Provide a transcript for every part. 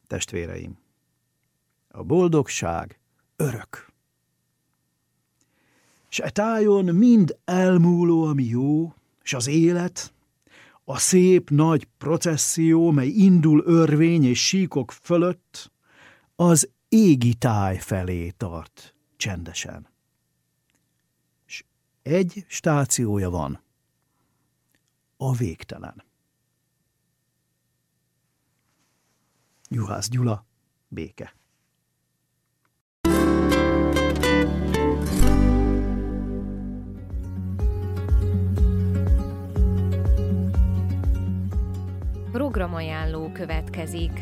testvéreim. A boldogság örök. S e tájon mind elmúló, ami jó, s az élet, a szép nagy processzió, mely indul örvény és síkok fölött, az égi táj felé tart csendesen. S egy stációja van, a végtelen. Juhász Gyula, Béke. Programajánló következik.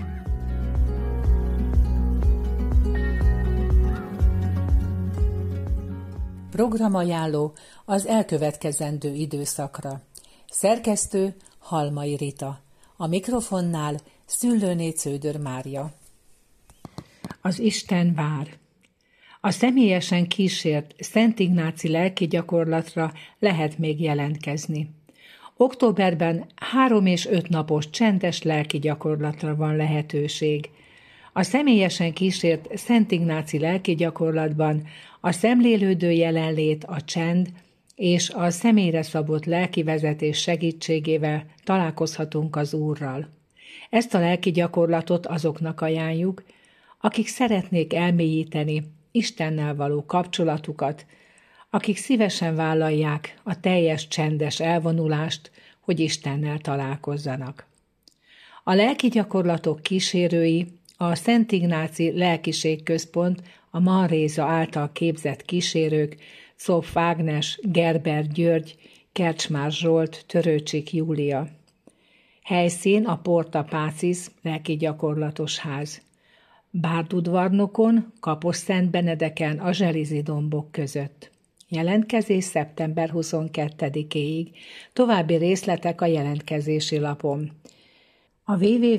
Programajánló az elkövetkezendő időszakra. Szerkesztő Halmai Rita. A mikrofonnál Szüllőné Cződör Mária. Az Isten vár. A személyesen kísért Szent Ignáci lelki gyakorlatra lehet még jelentkezni. Októberben 3 és 5 napos csendes lelki gyakorlatra van lehetőség. A személyesen kísért Szent Ignáci lelki gyakorlatban a szemlélődő jelenlét, a csend és a személyre szabott lelki vezetés segítségével találkozhatunk az Úrral. Ezt a lelki gyakorlatot azoknak ajánljuk, akik szeretnék elmélyíteni Istennel való kapcsolatukat, akik szívesen vállalják a teljes csendes elvonulást, hogy Istennel találkozzanak. A lelki gyakorlatok kísérői a Szent Ignáci Lelkiségközpont, a Manréza által képzett kísérők, Czopf Ágnes, Gerber György, Kercsmár Zsolt, Törőcsik Júlia. Helyszín a Porta Pacis lelki gyakorlatos ház. Bárdudvarnokon, Kaposszent Benedeken a Zselizi dombok között. Jelentkezés szeptember 22-éig. További részletek a jelentkezési lapon. A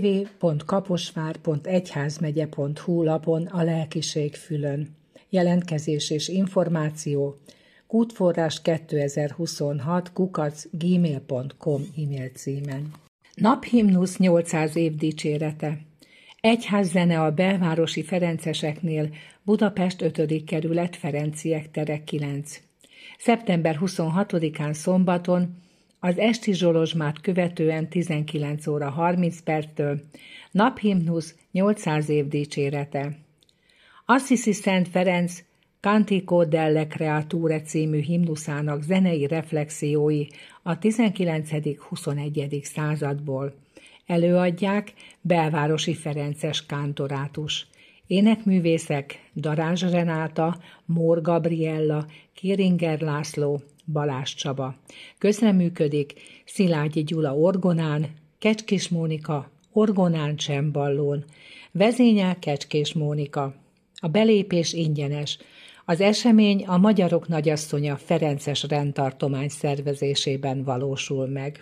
www.kaposvár.egyházmegye.hu lapon a lelkiségfülön. Jelentkezés és információ kútforrás 2026 @gmail.com e-mail címen. Naphimnusz 800 év dicsérete. Egyházzene a belvárosi ferenceseknél, Budapest 5. kerület, Ferenciek tere 9. Szeptember 26-án szombaton, az esti zsolozsmát követően 19 óra 30 perctől Naphimnusz 800 év dicsérete. Assisi Szent Ferenc Cantico delle Creature című himnuszának zenei reflexiói a 19.-21. századból. Előadják belvárosi ferences kántorátus. Énekművészek Darázs Renáta, Mór Gabriella, Kéringer László, Balázs Csaba. Közreműködik Szilágyi Gyula orgonán, Kecskés Mónika orgonán cemballón, vezényel Kecskés Mónika. A belépés ingyenes. Az esemény a Magyarok Nagyasszonya Ferences rendtartomány szervezésében valósul meg.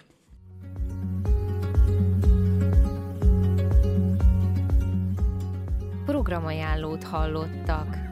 Programajánlót hallottak.